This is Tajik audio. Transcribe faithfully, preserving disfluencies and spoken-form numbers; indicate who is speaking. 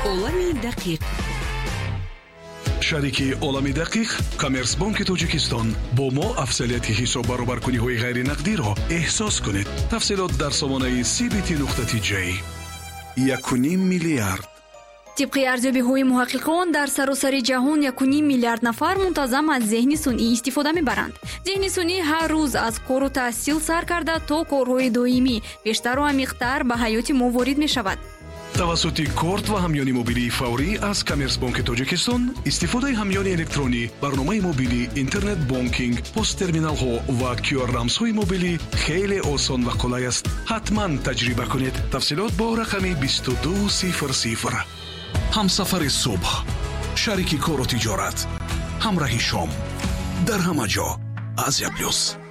Speaker 1: олами дақиқ.
Speaker 2: шарики олами дақиқ Коммерсбанки Тоҷикистон бо мо афзалияти ҳисоб баробаркуниҳои ғайринақдиро эҳсос кунед. тафсилот дар сомонаи си би ти нуқтати ҷей. якуним миллиард.
Speaker 3: тибқи арзёбиҳои муҳаққиқон дар саросари ҷаҳон якуним миллиард нафар мунтазам аз зеҳни сунъӣ истифода мебаранд. зеҳни сунъӣ ҳар рӯз аз кору таҳсил сар карда то корҳои доимӣ бештару амиқтар ба ҳаёти мо ворид мешавад.
Speaker 2: тавассути корт ва ҳамёни мобилии фаврӣ аз Коммерсбанки Тоҷикистон истифодаи ҳамёни электронӣ, барномаи мобилӣ, интернет бонкинг, посттерминалҳо ва кю ар рамзҳои мобилӣ хеле осон ва қулай аст. ҳатман таҷриба кунед. тафсилот бо рақами бисту ду сифр сифр. ҳамсафари субҳ, шарики кору тиҷорат, ҳамраҳи шом, дар ҳама ҷо Азия плюс.